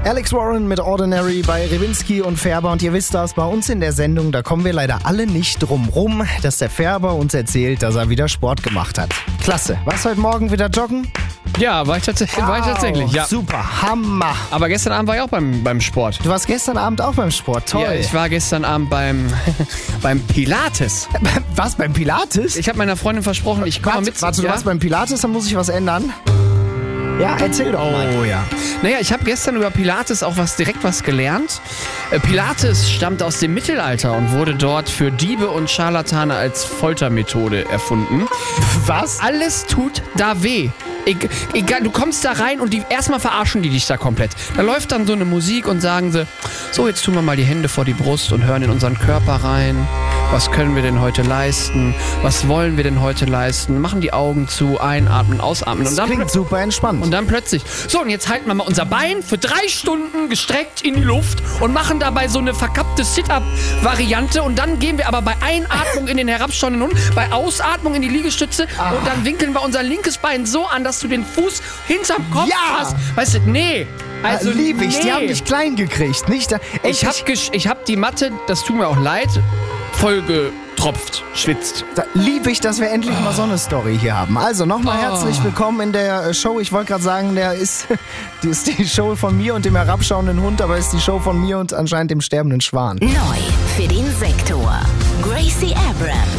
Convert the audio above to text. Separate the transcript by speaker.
Speaker 1: Alex Warren mit Ordinary bei Rewinski und Färber. Und ihr wisst das, bei uns in der Sendung, da kommen wir leider alle nicht drum rum, dass der Färber uns erzählt, dass er wieder Sport gemacht hat. Klasse. Warst du heute Morgen wieder joggen?
Speaker 2: Ja, war ich tatsächlich. Ja.
Speaker 1: Super, Hammer.
Speaker 2: Aber gestern Abend war ich auch beim Sport.
Speaker 1: Du warst gestern Abend auch beim Sport, toll.
Speaker 2: Ja, ich war gestern Abend beim Pilates.
Speaker 1: Was, beim Pilates?
Speaker 2: Ich habe meiner Freundin versprochen, ich komme mit.
Speaker 1: Warte, du warst beim Pilates, dann muss ich was ändern. Ja, erzähl doch mal.
Speaker 2: Oh ja. Naja, ich habe gestern über Pilates auch direkt was gelernt. Pilates stammt aus dem Mittelalter und wurde dort für Diebe und Scharlatane als Foltermethode erfunden.
Speaker 1: Was?
Speaker 2: Alles tut da weh. Egal, du kommst da rein und erstmal verarschen die dich da komplett. Da läuft dann so eine Musik und sagen sie, so jetzt tun wir mal die Hände vor die Brust und hören in unseren Körper rein. Was können wir denn heute leisten? Was wollen wir denn heute leisten? Machen die Augen zu, einatmen, ausatmen.
Speaker 1: Das klingt super entspannt.
Speaker 2: Und dann plötzlich, so und jetzt halten wir mal unser Bein für 3 Stunden gestreckt in die Luft und machen dabei so eine verkappte Sit-Up-Variante und dann gehen wir aber bei Einatmung in den herabschauenden Hund, bei Ausatmung in die Liegestütze und dann winkeln wir unser linkes Bein so an, dass du den Fuß hinterm Kopf hast. Weißt du, nee. Also
Speaker 1: lieb ich, die haben dich klein gekriegt, nicht?
Speaker 2: Ich hab die Matte, das tut mir auch leid, voll getropft, schwitzt.
Speaker 1: Da lieb ich, dass wir endlich mal so eine Story hier haben. Also nochmal herzlich willkommen in der Show. Ich wollte gerade sagen, die ist die Show von mir und dem herabschauenden Hund, aber ist die Show von mir und anscheinend dem sterbenden Schwan.
Speaker 3: Neu für den Sektor. Gracie Abrams.